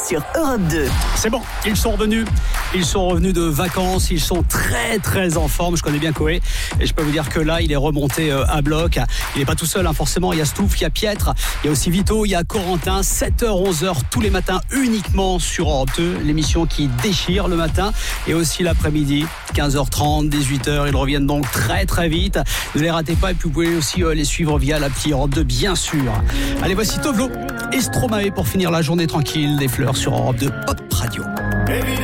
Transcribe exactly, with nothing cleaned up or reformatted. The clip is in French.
sur Europe deux. C'est bon, ils sont revenus. Ils sont revenus de vacances. Ils sont très très en forme. Je connais bien Koé et je peux vous dire que là, il est remonté euh, à bloc. Il n'est pas tout seul, hein, forcément. Il y a Stouff, il y a Pietre, il y a aussi Vito, il y a Corentin. sept heures, onze heures tous les matins uniquement sur Europe deux. L'émission qui déchire le matin et aussi l'après-midi. quinze heures trente, dix-huit heures. Ils reviennent donc très très vite. Ne les ratez pas et puis vous pouvez aussi euh, les suivre via l'appli Europe deux, bien sûr. Allez, voici Tovlo et Stromae pour finir la journée tranquille des fleurs sur Europe deux Pop Radio.